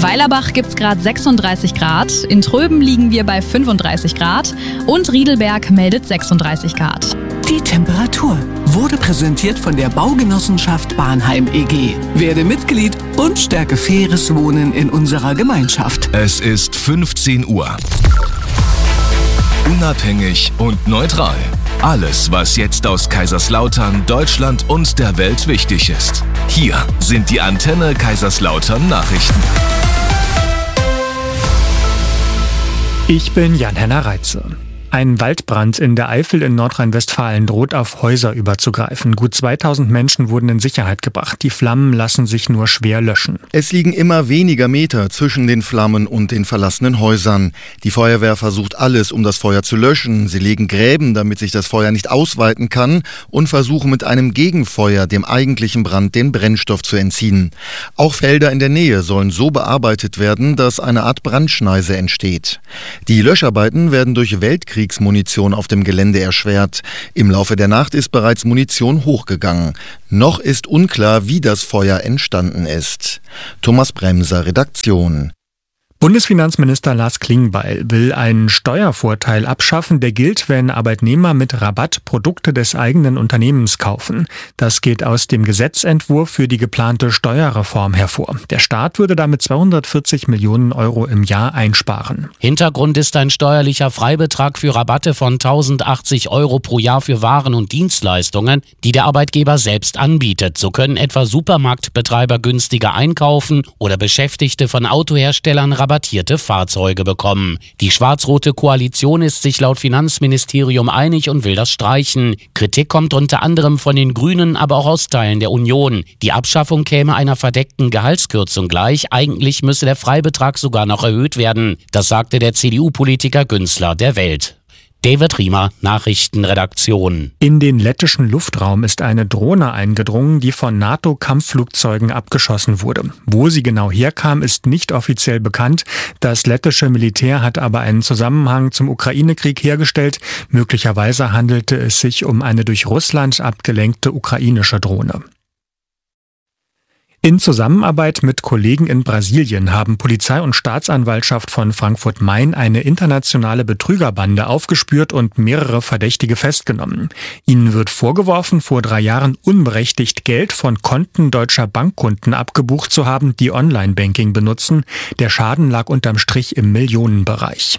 Weilerbach gibt es gerade 36 Grad, in Tröben liegen wir bei 35 Grad und Riedelberg meldet 36 Grad. Die Temperatur wurde präsentiert von der Baugenossenschaft Bahnheim e.G. Werde Mitglied und stärke faires Wohnen in unserer Gemeinschaft. Es ist 15 Uhr. Unabhängig und neutral. Alles, was jetzt aus Kaiserslautern, Deutschland und der Welt wichtig ist. Hier sind die Antenne Kaiserslautern Nachrichten. Ich bin Jan-Henner Reitze. Ein Waldbrand in der Eifel in Nordrhein-Westfalen droht auf Häuser überzugreifen. Gut 2000 Menschen wurden in Sicherheit gebracht. Die Flammen lassen sich nur schwer löschen. Es liegen immer weniger Meter zwischen den Flammen und den verlassenen Häusern. Die Feuerwehr versucht alles, um das Feuer zu löschen. Sie legen Gräben, damit sich das Feuer nicht ausweiten kann, und versuchen mit einem Gegenfeuer dem eigentlichen Brand den Brennstoff zu entziehen. Auch Felder in der Nähe sollen so bearbeitet werden, dass eine Art Brandschneise entsteht. Die Löscharbeiten werden durch Weltkriegsmunition auf dem Gelände erschwert. Im Laufe der Nacht ist bereits Munition hochgegangen. Noch ist unklar, wie das Feuer entstanden ist. Thomas Bremser, Redaktion. Bundesfinanzminister Lars Klingbeil will einen Steuervorteil abschaffen, der gilt, wenn Arbeitnehmer mit Rabatt Produkte des eigenen Unternehmens kaufen. Das geht aus dem Gesetzentwurf für die geplante Steuerreform hervor. Der Staat würde damit 240 Millionen Euro im Jahr einsparen. Hintergrund ist ein steuerlicher Freibetrag für Rabatte von 1.080 Euro pro Jahr für Waren und Dienstleistungen, die der Arbeitgeber selbst anbietet. So können etwa Supermarktbetreiber günstiger einkaufen oder Beschäftigte von Autoherstellern rabattierte Fahrzeuge bekommen. Die schwarz-rote Koalition ist sich laut Finanzministerium einig und will das streichen. Kritik kommt unter anderem von den Grünen, aber auch aus Teilen der Union. Die Abschaffung käme einer verdeckten Gehaltskürzung gleich. Eigentlich müsse der Freibetrag sogar noch erhöht werden. Das sagte der CDU-Politiker Günzler der Welt. David Riemer, Nachrichtenredaktion. In den lettischen Luftraum ist eine Drohne eingedrungen, die von NATO-Kampfflugzeugen abgeschossen wurde. Wo sie genau herkam, ist nicht offiziell bekannt. Das lettische Militär hat aber einen Zusammenhang zum Ukraine-Krieg hergestellt. Möglicherweise handelte es sich um eine durch Russland abgelenkte ukrainische Drohne. In Zusammenarbeit mit Kollegen in Brasilien haben Polizei und Staatsanwaltschaft von Frankfurt-Main eine internationale Betrügerbande aufgespürt und mehrere Verdächtige festgenommen. Ihnen wird vorgeworfen, vor 3 Jahren unberechtigt Geld von Konten deutscher Bankkunden abgebucht zu haben, die Online-Banking benutzen. Der Schaden lag unterm Strich im Millionenbereich.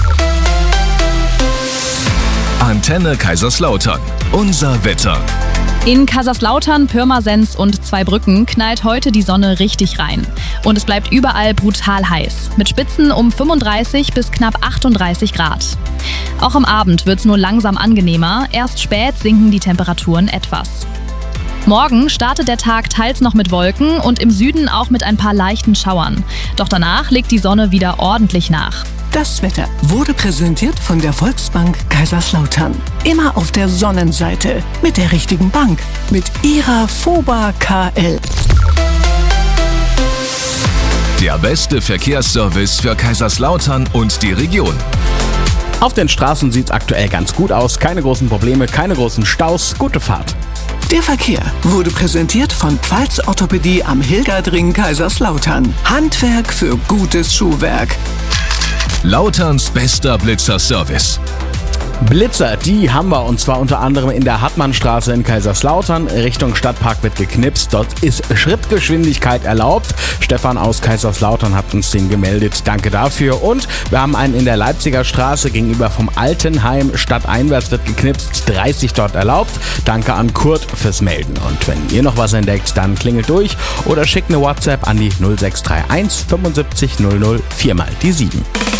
Antenne Kaiserslautern. Unser Wetter. In Kaiserslautern, Pirmasens und Zweibrücken knallt heute die Sonne richtig rein. Und es bleibt überall brutal heiß, mit Spitzen um 35 bis knapp 38 Grad. Auch am Abend wird es nur langsam angenehmer, erst spät sinken die Temperaturen etwas. Morgen startet der Tag teils noch mit Wolken und im Süden auch mit ein paar leichten Schauern. Doch danach legt die Sonne wieder ordentlich nach. Das Wetter wurde präsentiert von der Volksbank Kaiserslautern. Immer auf der Sonnenseite mit der richtigen Bank, mit ihrer FOBA KL. Der beste Verkehrsservice für Kaiserslautern und die Region. Auf den Straßen sieht es aktuell ganz gut aus. Keine großen Probleme, keine großen Staus. Gute Fahrt. Der Verkehr wurde präsentiert von Pfalz Orthopädie am Hilgerdring Kaiserslautern. Handwerk für gutes Schuhwerk. Lauterns bester Blitzer-Service. Blitzer, die haben wir, und zwar unter anderem in der Hartmannstraße in Kaiserslautern. Richtung Stadtpark wird geknipst, dort ist Schrittgeschwindigkeit erlaubt. Stefan aus Kaiserslautern hat uns den gemeldet, danke dafür. Und wir haben einen in der Leipziger Straße gegenüber vom Altenheim, stadteinwärts wird geknipst, 30 dort erlaubt. Danke an Kurt fürs Melden. Und wenn ihr noch was entdeckt, dann klingelt durch oder schickt eine WhatsApp an die 0631 75 00 4 mal die 7.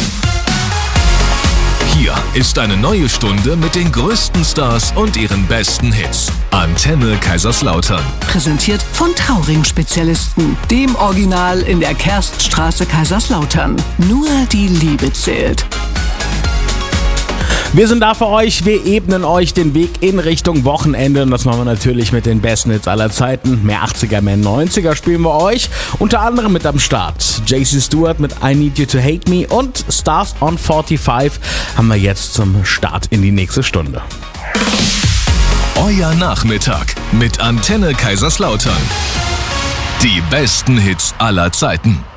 Hier ist eine neue Stunde mit den größten Stars und ihren besten Hits. Antenne Kaiserslautern. Präsentiert von Trauring-Spezialisten, dem Original in der Kerststraße Kaiserslautern. Nur die Liebe zählt. Wir sind da für euch, wir ebnen euch den Weg in Richtung Wochenende und das machen wir natürlich mit den besten Hits aller Zeiten. Mehr 80er, mehr 90er spielen wir euch, unter anderem mit am Start. JC Stewart mit I Need You To Hate Me und Stars on 45 haben wir jetzt zum Start in die nächste Stunde. Euer Nachmittag mit Antenne Kaiserslautern. Die besten Hits aller Zeiten.